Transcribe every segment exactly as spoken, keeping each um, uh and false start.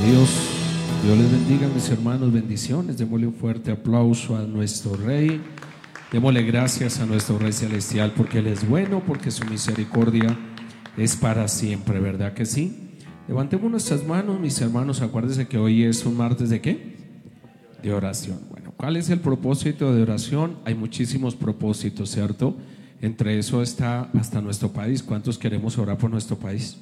Dios. Dios les bendiga, mis hermanos, bendiciones. Démosle un fuerte aplauso a nuestro Rey. Démosle gracias a nuestro Rey Celestial porque Él es bueno, porque su misericordia es para siempre, ¿verdad que sí? Levantemos nuestras manos, mis hermanos. Acuérdense que hoy es un martes ¿de qué? De oración. Bueno, ¿cuál es el propósito de oración? Hay muchísimos propósitos, ¿cierto? Entre eso está hasta nuestro país. ¿Cuántos queremos orar por nuestro país?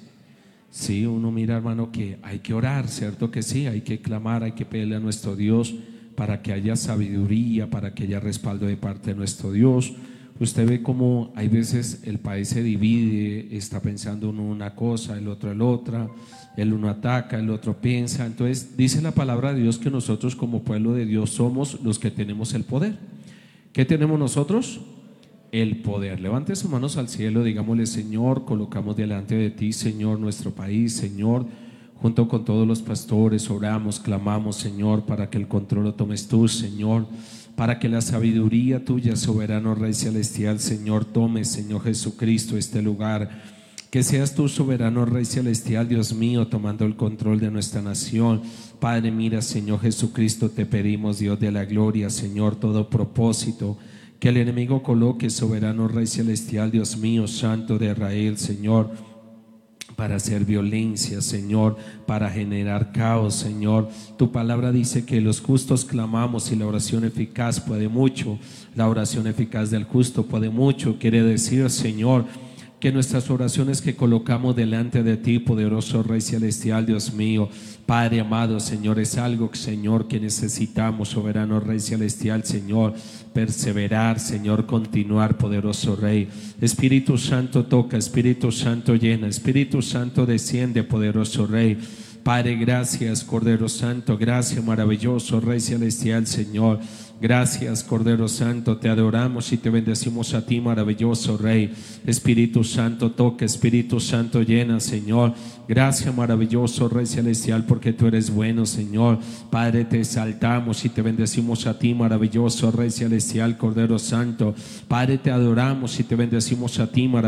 Sí, uno mira, hermano, que hay que orar, ¿cierto que sí? Hay que clamar, hay que pedirle a nuestro Dios para que haya sabiduría, para que haya respaldo de parte de nuestro Dios. Usted ve cómo hay veces el país se divide, está pensando uno una cosa, el otro el otra, el uno ataca, el otro piensa. Entonces dice la palabra de Dios que nosotros como pueblo de Dios somos los que tenemos el poder. ¿Qué tenemos nosotros? El poder. Levante sus manos al cielo, digámosle: Señor, colocamos delante de ti, Señor, nuestro país, Señor, junto con todos los pastores, oramos, clamamos, Señor, para que el control lo tomes tú, Señor, para que la sabiduría tuya, soberano Rey Celestial, Señor, tome, Señor Jesucristo, este lugar. Que seas tú, soberano Rey Celestial, Dios mío, tomando el control de nuestra nación. Padre, mira, Señor Jesucristo, te pedimos, Dios de la gloria, Señor, todo propósito que el enemigo coloque, soberano Rey Celestial, Dios mío, Santo de Israel, Señor, para hacer violencia, Señor, para generar caos, Señor. Tu palabra dice que los justos clamamos y la oración eficaz puede mucho. La oración eficaz del justo puede mucho. Quiere decir, Señor, que nuestras oraciones que colocamos delante de ti, poderoso Rey Celestial, Dios mío, Padre amado, Señor, es algo, Señor, que necesitamos, soberano Rey Celestial, Señor, perseverar, Señor, continuar, poderoso Rey. Espíritu Santo toca, Espíritu Santo llena, Espíritu Santo desciende, poderoso Rey. Padre, gracias, Cordero Santo, gracias, maravilloso Rey Celestial, Señor. Gracias, Cordero Santo, te adoramos y te bendecimos a ti, maravilloso Rey. Espíritu Santo toca, Espíritu Santo llena, Señor. Gracias, maravilloso Rey Celestial, porque tú eres bueno, Señor. Padre, te exaltamos y te bendecimos a ti, maravilloso Rey Celestial, Cordero Santo. Padre, te adoramos y te bendecimos a ti, maravilloso